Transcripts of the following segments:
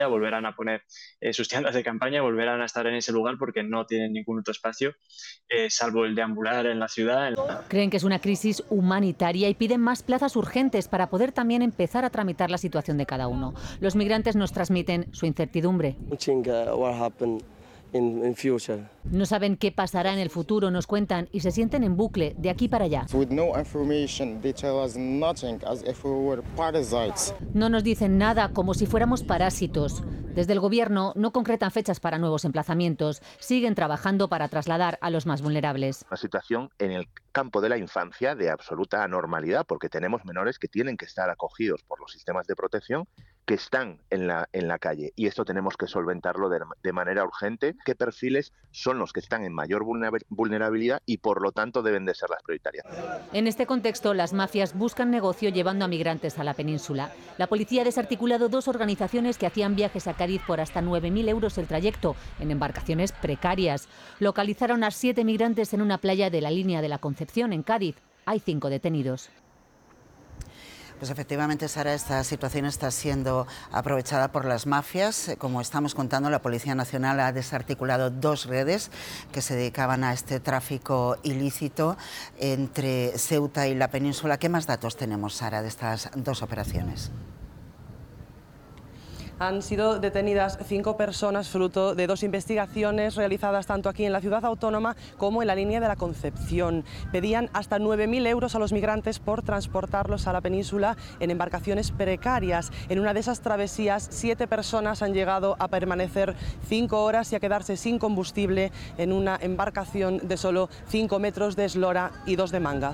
volverán a poner sus tiendas de campaña, volverán a estar en ese lugar porque no tienen ningún otro espacio, salvo el deambular en la ciudad. Creen que es una crisis humanitaria y piden más plazas urgentes para poder también empezar a tramitar la situación de cada uno. Los migrantes nos transmiten su incertidumbre. No saben qué pasará en el futuro, nos cuentan, y se sienten en bucle, de aquí para allá. No nos dicen nada, como si fuéramos parásitos. Desde el gobierno no concretan fechas para nuevos emplazamientos. Siguen trabajando para trasladar a los más vulnerables. Una situación en el campo de la infancia de absoluta anormalidad, porque tenemos menores que tienen que estar acogidos por los sistemas de protección, que están en la calle, y esto tenemos que solventarlo de manera urgente. ¿Qué perfiles son los que están en mayor vulnerabilidad y por lo tanto deben de ser las prioritarias? En este contexto, las mafias buscan negocio llevando a migrantes a la península. La policía ha desarticulado 2 organizaciones que hacían viajes a Cádiz por hasta 9.000 euros el trayecto, en embarcaciones precarias. Localizaron a 7 migrantes en una playa de la línea de la Concepción, en Cádiz. Hay 5 detenidos. Pues efectivamente, Sara, esta situación está siendo aprovechada por las mafias. Como estamos contando, la Policía Nacional ha desarticulado 2 redes que se dedicaban a este tráfico ilícito entre Ceuta y la península. ¿Qué más datos tenemos, Sara, de estas 2 operaciones? Han sido detenidas 5 personas fruto de 2 investigaciones realizadas tanto aquí en la ciudad autónoma como en la línea de la Concepción. Pedían hasta 9.000 euros a los migrantes por transportarlos a la península en embarcaciones precarias. En una de esas travesías, 7 personas han llegado a permanecer 5 horas y a quedarse sin combustible en una embarcación de solo 5 metros de eslora y 2 de manga.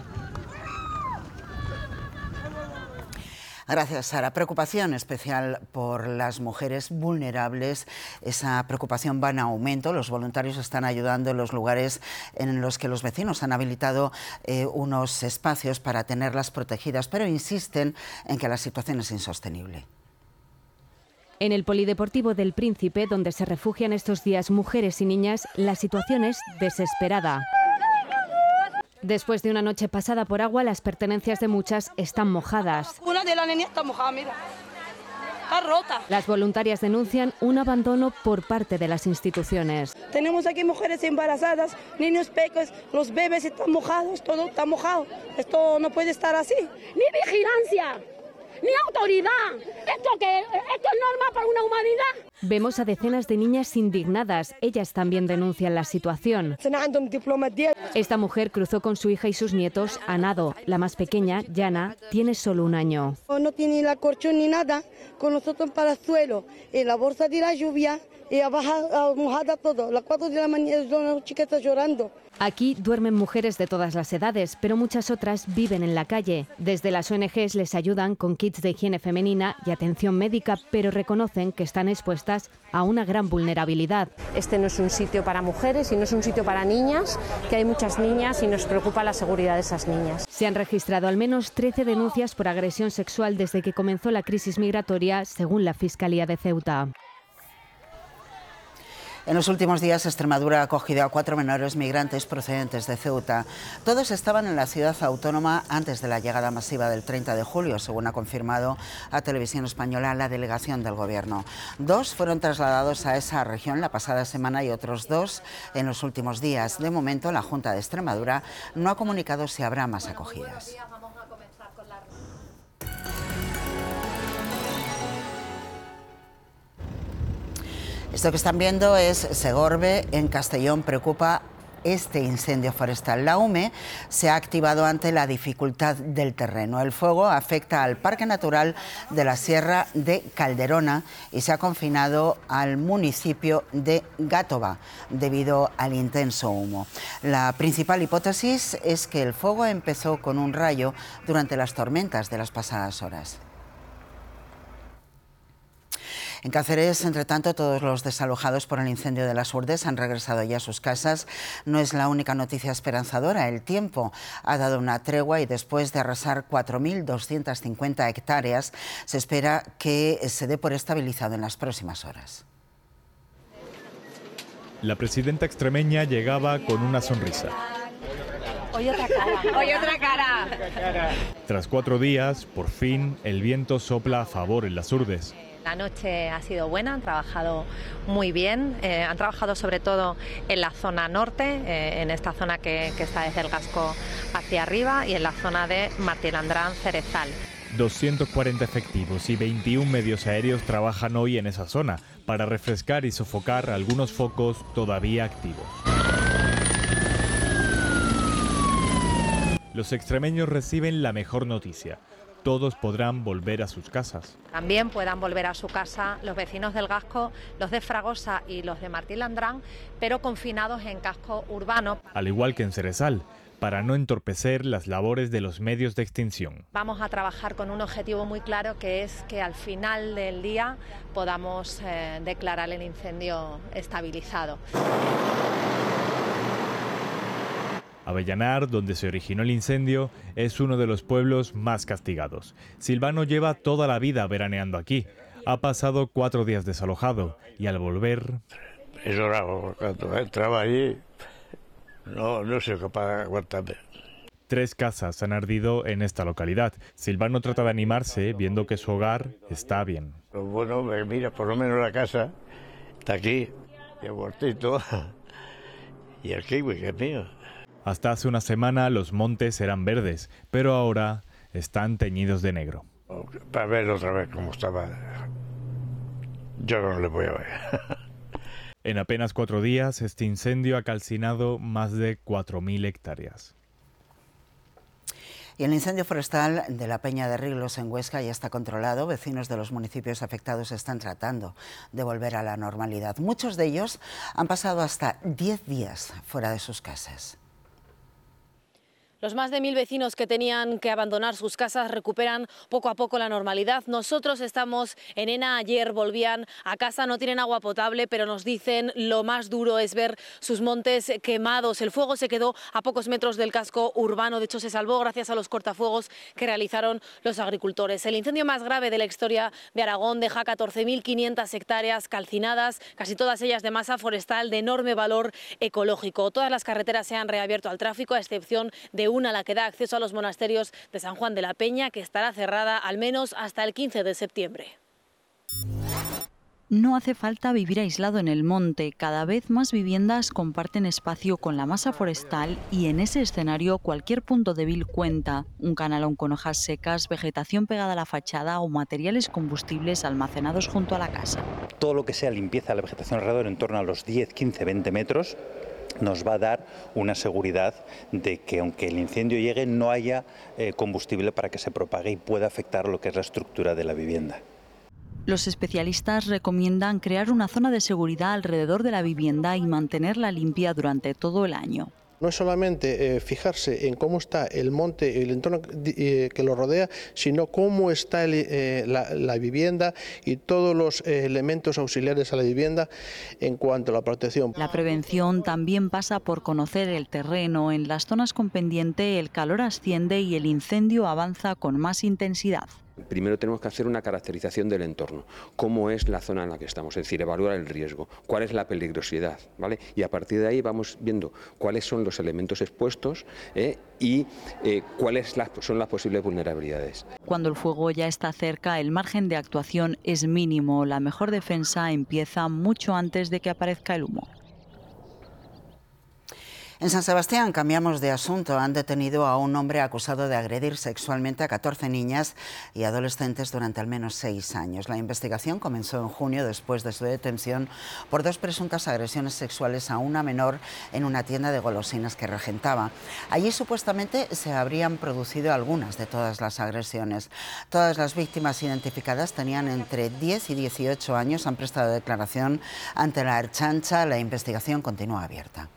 Gracias, Sara. Preocupación especial por las mujeres vulnerables. Esa preocupación va en aumento. Los voluntarios están ayudando en los lugares en los que los vecinos han habilitado unos espacios para tenerlas protegidas, pero insisten en que la situación es insostenible. En el Polideportivo del Príncipe, donde se refugian estos días mujeres y niñas, la situación es desesperada. Después de una noche pasada por agua, las pertenencias de muchas están mojadas. Una de las niñas está mojada, mira. Está rota. Las voluntarias denuncian un abandono por parte de las instituciones. Tenemos aquí mujeres embarazadas, niños pequeños, los bebés están mojados, todo está mojado. Esto no puede estar así. Ni vigilancia, ni autoridad. ¿Esto es norma para una humanidad? Vemos a decenas de niñas indignadas. Ellas también denuncian la situación. Esta mujer cruzó con su hija y sus nietos a nado. La más pequeña, Yana, tiene solo 1 año. No tiene la colchón ni nada, con nosotros para el suelo, en la bolsa de la lluvia, y abajo mojada todo. A las 4 de la mañana las chiquitas llorando. Aquí duermen mujeres de todas las edades, pero muchas otras viven en la calle. Desde las ONGs les ayudan con kits de higiene femenina y atención médica, pero reconocen que están expuestas a una gran vulnerabilidad. Este no es un sitio para mujeres y no es un sitio para niñas, que hay muchas niñas y nos preocupa la seguridad de esas niñas. Se han registrado al menos 13 denuncias por agresión sexual desde que comenzó la crisis migratoria, según la Fiscalía de Ceuta. En los últimos días, Extremadura ha acogido a 4 menores migrantes procedentes de Ceuta. Todos estaban en la ciudad autónoma antes de la llegada masiva del 30 de julio, según ha confirmado a Televisión Española la delegación del Gobierno. 2 fueron trasladados a esa región la pasada semana y otros 2 en los últimos días. De momento, la Junta de Extremadura no ha comunicado si habrá más acogidas. Esto que están viendo es Segorbe, en Castellón. Preocupa este incendio forestal. La UME se ha activado ante la dificultad del terreno. El fuego afecta al Parque Natural de la Sierra de Calderona y se ha confinado al municipio de Gátova debido al intenso humo. La principal hipótesis es que el fuego empezó con un rayo durante las tormentas de las pasadas horas. En Cáceres, entre tanto, todos los desalojados por el incendio de las Urdes han regresado ya a sus casas. No es la única noticia esperanzadora. El tiempo ha dado una tregua y después de arrasar 4.250 hectáreas, se espera que se dé por estabilizado en las próximas horas. La presidenta extremeña llegaba con una sonrisa. Hoy otra cara. Hoy otra cara. Tras 4 días, por fin, el viento sopla a favor en las Urdes. La noche ha sido buena, han trabajado muy bien, han trabajado sobre todo en la zona norte, en esta zona que está desde el Gasco hacia arriba, y en la zona de Martirandrán-Cerezal. 240 efectivos y 21 medios aéreos trabajan hoy en esa zona para refrescar y sofocar algunos focos todavía activos. Los extremeños reciben la mejor noticia. Todos podrán volver a sus casas. También puedan volver a su casa los vecinos del Gasco, los de Fragosa y los de Martirandrán, pero confinados en casco urbano. Al igual que en Cerezal, para no entorpecer las labores de los medios de extinción. Vamos a trabajar con un objetivo muy claro, que es que al final del día podamos declarar el incendio estabilizado. Avellanar, donde se originó el incendio, es uno de los pueblos más castigados. Silvano lleva toda la vida veraneando aquí. Ha pasado 4 días desalojado y al volver... He llorado cuando entraba allí. No soy capaz de aguantarme. 3 casas han ardido en esta localidad. Silvano trata de animarse viendo que su hogar está bien. Bueno, mira, por lo menos la casa está aquí, y el huertito, y el kiwi, que es mío. Hasta hace una semana los montes eran verdes, pero ahora están teñidos de negro. Para ver otra vez cómo estaba, yo no le voy a ver. En apenas 4 días, este incendio ha calcinado más de 4.000 hectáreas. Y el incendio forestal de la Peña de Riglos en Huesca ya está controlado. Vecinos de los municipios afectados están tratando de volver a la normalidad. Muchos de ellos han pasado hasta 10 días fuera de sus casas. Los más de 1000 vecinos que tenían que abandonar sus casas recuperan poco a poco la normalidad. Nosotros estamos en Ena, ayer volvían a casa, no tienen agua potable, pero nos dicen lo más duro es ver sus montes quemados. El fuego se quedó a pocos metros del casco urbano, de hecho se salvó gracias a los cortafuegos que realizaron los agricultores. El incendio más grave de la historia de Aragón deja 14.500 hectáreas calcinadas, casi todas ellas de masa forestal de enorme valor ecológico. Todas las carreteras se han reabierto al tráfico, a excepción de una, la que da acceso a los monasterios de San Juan de la Peña, que estará cerrada al menos hasta el 15 de septiembre. No hace falta vivir aislado en el monte. Cada vez más viviendas comparten espacio con la masa forestal y en ese escenario cualquier punto débil cuenta. Un canalón con hojas secas, vegetación pegada a la fachada o materiales combustibles almacenados junto a la casa. Todo lo que sea limpieza de la vegetación alrededor, en torno a los 10, 15, 20 metros, nos va a dar una seguridad de que aunque el incendio llegue no haya combustible para que se propague y pueda afectar lo que es la estructura de la vivienda. Los especialistas recomiendan crear una zona de seguridad alrededor de la vivienda y mantenerla limpia durante todo el año. No es solamente fijarse en cómo está el monte y el entorno que lo rodea, sino cómo está la vivienda y todos los elementos auxiliares a la vivienda en cuanto a la protección. La prevención también pasa por conocer el terreno. En las zonas con pendiente el calor asciende y el incendio avanza con más intensidad. Primero tenemos que hacer una caracterización del entorno, cómo es la zona en la que estamos, es decir, evaluar el riesgo, cuál es la peligrosidad, ¿vale? Y a partir de ahí vamos viendo cuáles son los elementos expuestos y cuáles son las posibles vulnerabilidades. Cuando el fuego ya está cerca, el margen de actuación es mínimo. La mejor defensa empieza mucho antes de que aparezca el humo. En San Sebastián, cambiamos de asunto, han detenido a un hombre acusado de agredir sexualmente a 14 niñas y adolescentes durante al menos 6 años. La investigación comenzó en junio después de su detención por 2 presuntas agresiones sexuales a una menor en una tienda de golosinas que regentaba. Allí supuestamente se habrían producido algunas de todas las agresiones. Todas las víctimas identificadas tenían entre 10 y 18 años, han prestado declaración ante la Ertzaintza. La investigación continúa abierta.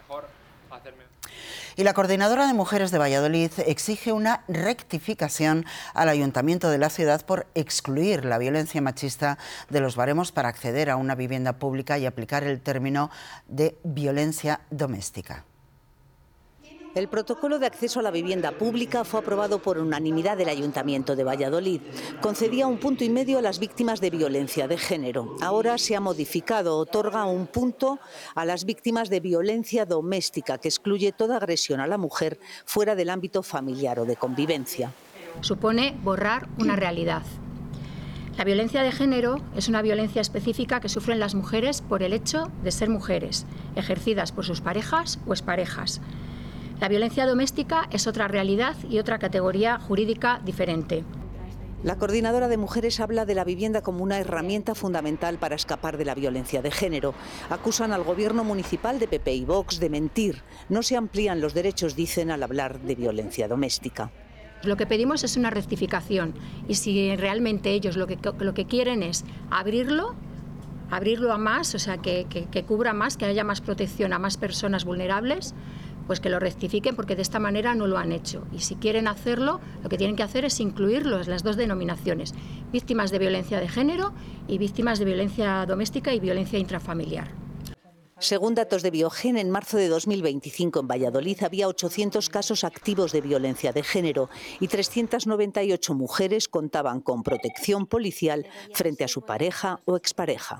Y la Coordinadora de Mujeres de Valladolid exige una rectificación al Ayuntamiento de la ciudad por excluir la violencia machista de los baremos para acceder a una vivienda pública y aplicar el término de violencia doméstica. El protocolo de acceso a la vivienda pública fue aprobado por unanimidad del Ayuntamiento de Valladolid. Concedía 1,5 puntos a las víctimas de violencia de género. Ahora se ha modificado, otorga 1 punto a las víctimas de violencia doméstica, que excluye toda agresión a la mujer fuera del ámbito familiar o de convivencia. Supone borrar una realidad. La violencia de género es una violencia específica que sufren las mujeres por el hecho de ser mujeres, ejercidas por sus parejas o exparejas. La violencia doméstica es otra realidad y otra categoría jurídica diferente. La coordinadora de mujeres habla de la vivienda como una herramienta fundamental para escapar de la violencia de género. Acusan al gobierno municipal de PP y Vox de mentir. No se amplían los derechos, dicen, al hablar de violencia doméstica. Lo que pedimos es una rectificación y si realmente ellos lo que quieren es abrirlo a más, o sea, que cubra más, que haya más protección a más personas vulnerables, pues que lo rectifiquen, porque de esta manera no lo han hecho. Y si quieren hacerlo, lo que tienen que hacer es incluirlos, las dos denominaciones, víctimas de violencia de género y víctimas de violencia doméstica y violencia intrafamiliar. Según datos de Biogen, en marzo de 2025 en Valladolid había 800 casos activos de violencia de género y 398 mujeres contaban con protección policial frente a su pareja o expareja.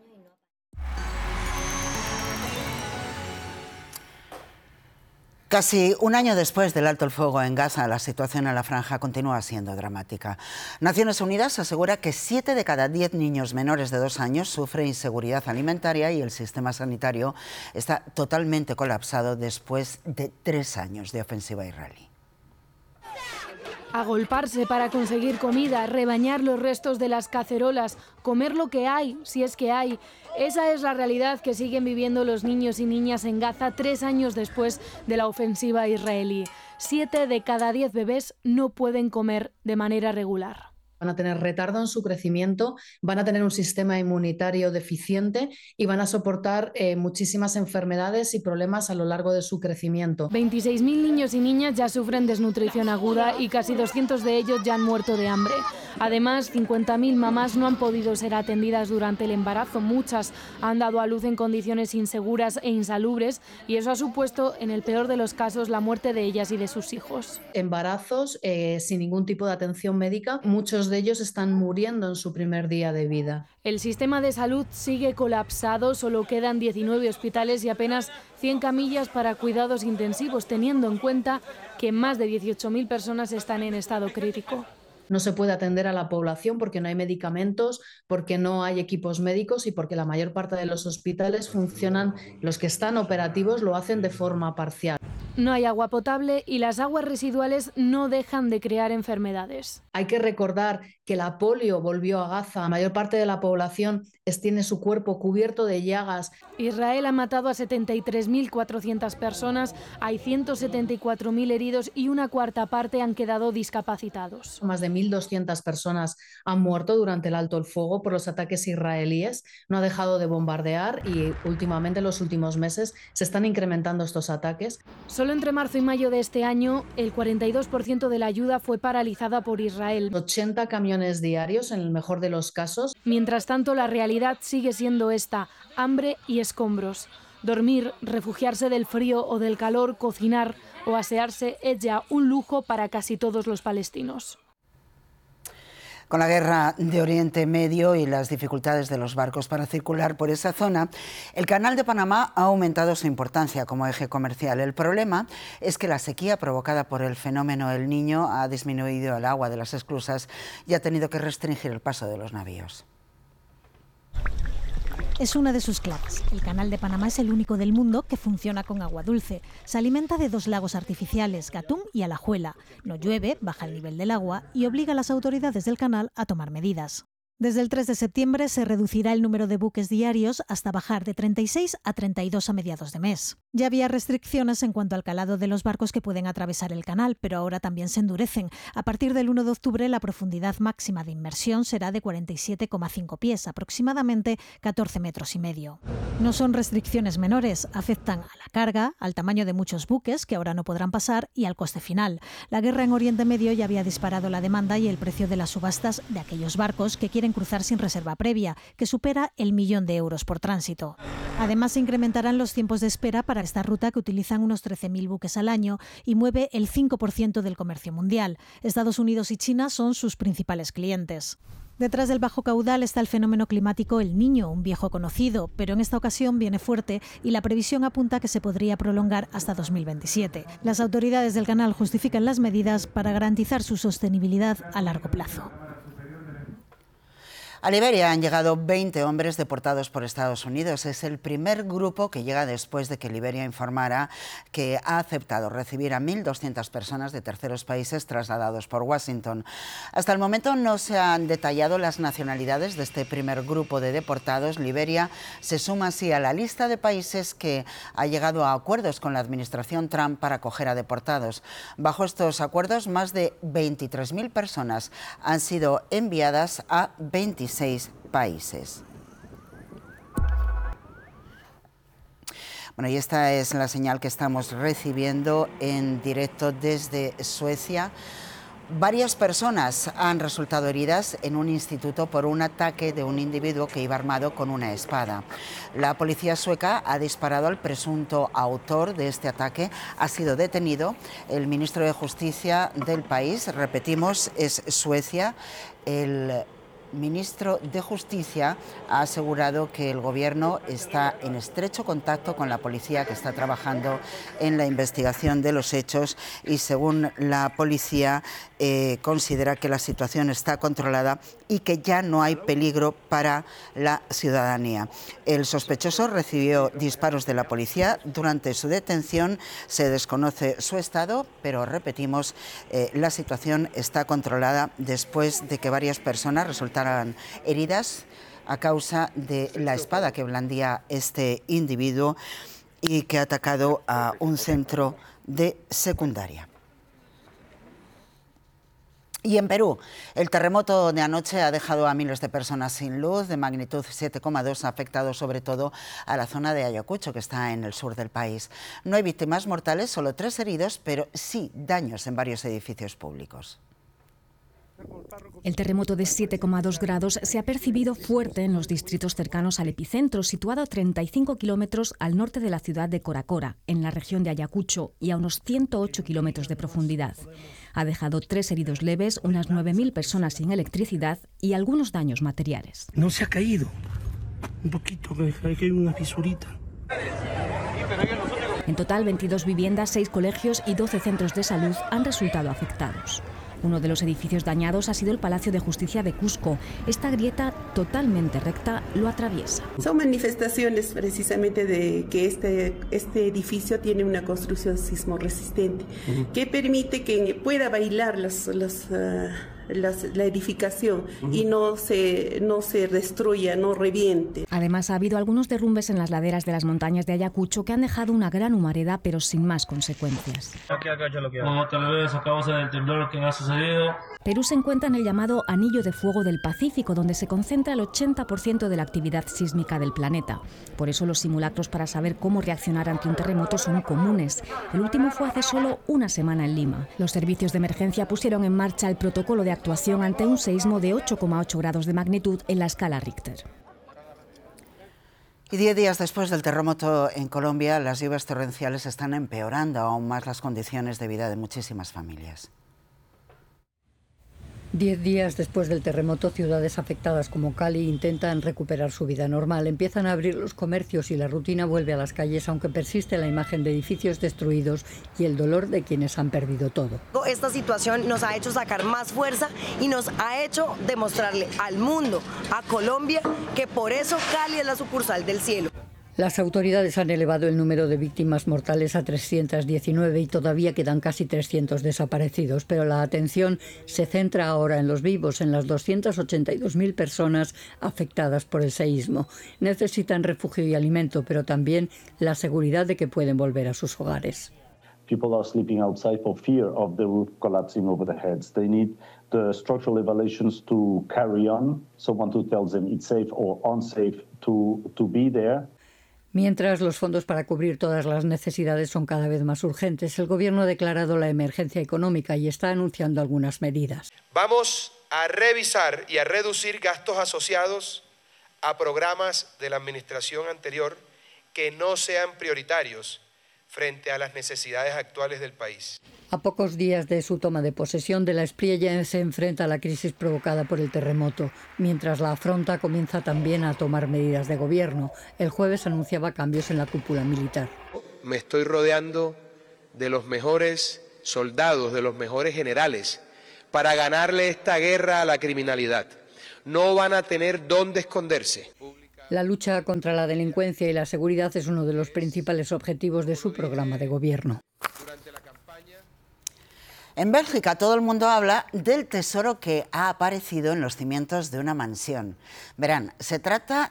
Casi un año después del alto el fuego en Gaza, la situación en la franja continúa siendo dramática. Naciones Unidas asegura que 7 de cada 10 niños menores de 2 años sufren inseguridad alimentaria y el sistema sanitario está totalmente colapsado después de 3 años de ofensiva israelí. Agolparse para conseguir comida, rebañar los restos de las cacerolas, comer lo que hay, si es que hay. Esa es la realidad que siguen viviendo los niños y niñas en Gaza 3 años después de la ofensiva israelí. 7 de cada 10 bebés no pueden comer de manera regular. Van a tener retardo en su crecimiento, van a tener un sistema inmunitario deficiente y van a soportar muchísimas enfermedades y problemas a lo largo de su crecimiento. 26.000 niños y niñas ya sufren desnutrición aguda y casi 200 de ellos ya han muerto de hambre. Además, 50.000 mamás no han podido ser atendidas durante el embarazo. Muchas han dado a luz en condiciones inseguras e insalubres y eso ha supuesto, en el peor de los casos, la muerte de ellas y de sus hijos. Embarazos sin ningún tipo de atención médica, muchos de ellos están muriendo en su primer día de vida. El sistema de salud sigue colapsado, solo quedan 19 hospitales y apenas 100 camillas para cuidados intensivos, teniendo en cuenta que más de 18.000 personas están en estado crítico. No se puede atender a la población porque no hay medicamentos, porque no hay equipos médicos y porque la mayor parte de los hospitales funcionan, los que están operativos lo hacen de forma parcial. No hay agua potable y las aguas residuales no dejan de crear enfermedades. Hay que recordar que la polio volvió a Gaza. La mayor parte de la población tiene su cuerpo cubierto de llagas. Israel ha matado a 73.400 personas, hay 174.000 heridos y una cuarta parte han quedado discapacitados. Más de 1.200 personas han muerto durante el alto el fuego por los ataques israelíes. No ha dejado de bombardear y últimamente, en los últimos meses, se están incrementando estos ataques. Solo entre marzo y mayo de este año, el 42% de la ayuda fue paralizada por Israel. 80 camiones diarios, en el mejor de los casos. Mientras tanto, la realidad sigue siendo esta: hambre y escombros. Dormir, refugiarse del frío o del calor, cocinar o asearse es ya un lujo para casi todos los palestinos. Con la guerra de Oriente Medio y las dificultades de los barcos para circular por esa zona, el Canal de Panamá ha aumentado su importancia como eje comercial. El problema es que la sequía provocada por el fenómeno El Niño ha disminuido el agua de las esclusas y ha tenido que restringir el paso de los navíos. Es una de sus claves. El Canal de Panamá es el único del mundo que funciona con agua dulce. Se alimenta de 2 lagos artificiales, Gatún y Alajuela. No llueve, baja el nivel del agua y obliga a las autoridades del canal a tomar medidas. Desde el 3 de septiembre se reducirá el número de buques diarios hasta bajar de 36 a 32 a mediados de mes. Ya había restricciones en cuanto al calado de los barcos que pueden atravesar el canal, pero ahora también se endurecen. A partir del 1 de octubre la profundidad máxima de inmersión será de 47,5 pies, aproximadamente 14,5 metros. No son restricciones menores, afectan a la carga, al tamaño de muchos buques que ahora no podrán pasar y al coste final. La guerra en Oriente Medio ya había disparado la demanda y el precio de las subastas de aquellos barcos que quieren cruzar sin reserva previa, que supera el 1.000.000 de euros por tránsito. Además, se incrementarán los tiempos de espera para esta ruta, que utilizan unos 13.000 buques al año y mueve el 5% del comercio mundial. Estados Unidos y China son sus principales clientes. Detrás del bajo caudal está el fenómeno climático El Niño, un viejo conocido, pero en esta ocasión viene fuerte y la previsión apunta que se podría prolongar hasta 2027. Las autoridades del canal justifican las medidas para garantizar su sostenibilidad a largo plazo. A Liberia han llegado 20 hombres deportados por Estados Unidos. Es el primer grupo que llega después de que Liberia informara que ha aceptado recibir a 1.200 personas de terceros países trasladados por Washington. Hasta el momento no se han detallado las nacionalidades de este primer grupo de deportados. Liberia se suma así a la lista de países que ha llegado a acuerdos con la administración Trump para acoger a deportados. Bajo estos acuerdos, más de 23.000 personas han sido enviadas a 26 países. Bueno, y esta es la señal que estamos recibiendo en directo desde Suecia. Varias personas han resultado heridas en un instituto por un ataque de un individuo que iba armado con una espada. La policía sueca ha disparado al presunto autor de este ataque. Ha sido detenido. El ministro de Justicia del país, repetimos, es Suecia. El ministro de Justicia ha asegurado que el gobierno está en estrecho contacto con la policía, que está trabajando en la investigación de los hechos, y según la policía considera que la situación está controlada y que ya no hay peligro para la ciudadanía. El sospechoso recibió disparos de la policía durante su detención. Se desconoce su estado, pero repetimos, la situación está controlada después de que varias personas resultaran heridas a causa de la espada que blandía este individuo y que ha atacado a un centro de secundaria. Y en Perú, el terremoto de anoche ha dejado a miles de personas sin luz. De magnitud 7,2 ha afectado sobre todo a la zona de Ayacucho, que está en el sur del país. No hay víctimas mortales, solo 3 heridos, pero sí daños en varios edificios públicos. El terremoto de 7,2 grados se ha percibido fuerte en los distritos cercanos al epicentro, situado a 35 kilómetros al norte de la ciudad de Coracora, en la región de Ayacucho, y a unos 108 kilómetros de profundidad. Ha dejado 3 heridos leves, unas 9.000 personas sin electricidad y algunos daños materiales. No se ha caído, un poquito, hay una fisurita. En total, 22 viviendas, 6 colegios y 12 centros de salud han resultado afectados. Uno de los edificios dañados ha sido el Palacio de Justicia de Cusco. Esta grieta totalmente recta lo atraviesa. Son manifestaciones precisamente de que este edificio tiene una construcción sismo resistente, que permite que pueda bailar la edificación y no se destruya, no reviente. Además, ha habido algunos derrumbes en las laderas de las montañas de Ayacucho que han dejado una gran humareda, pero sin más consecuencias. Otra vez a causa del temblor que ha sucedido. Perú se encuentra en el llamado Anillo de Fuego del Pacífico, donde se concentra el 80% de la actividad sísmica del planeta. Por eso los simulacros para saber cómo reaccionar ante un terremoto son comunes. El último fue hace solo una semana en Lima. Los servicios de emergencia pusieron en marcha el protocolo de actuación ante un seísmo de 8,8 grados de magnitud en la escala Richter. Y 10 días después del terremoto en Colombia, las lluvias torrenciales están empeorando aún más las condiciones de vida de muchísimas familias. 10 días después del terremoto, ciudades afectadas como Cali intentan recuperar su vida normal. Empiezan a abrir los comercios y la rutina vuelve a las calles, aunque persiste la imagen de edificios destruidos y el dolor de quienes han perdido todo. Esta situación nos ha hecho sacar más fuerza y nos ha hecho demostrarle al mundo, a Colombia, que por eso Cali es la sucursal del cielo. Las autoridades han elevado el número de víctimas mortales a 319 y todavía quedan casi 300 desaparecidos, pero la atención se centra ahora en los vivos, en las 282.000 personas afectadas por el seísmo. Necesitan refugio y alimento, pero también la seguridad de que pueden volver a sus hogares. People are sleeping outside for fear of the roof collapsing over their heads. They need the structural evaluations to carry on, someone who tells them it's safe or unsafe to be there. Mientras los fondos para cubrir todas las necesidades son cada vez más urgentes, el Gobierno ha declarado la emergencia económica y está anunciando algunas medidas. Vamos a revisar y a reducir gastos asociados a programas de la administración anterior que no sean prioritarios frente a las necesidades actuales del país. A pocos días de su toma de posesión, De la Espriella se enfrenta a la crisis provocada por el terremoto. Mientras la afronta, comienza también a tomar medidas de gobierno. El jueves anunciaba cambios en la cúpula militar. Me estoy rodeando de los mejores soldados, de los mejores generales, para ganarle esta guerra a la criminalidad. no van a tener dónde esconderse. La lucha contra la delincuencia y la seguridad es uno de los principales objetivos de su programa de gobierno. En Bélgica todo el mundo habla del tesoro que ha aparecido en los cimientos de una mansión. Verán, se trata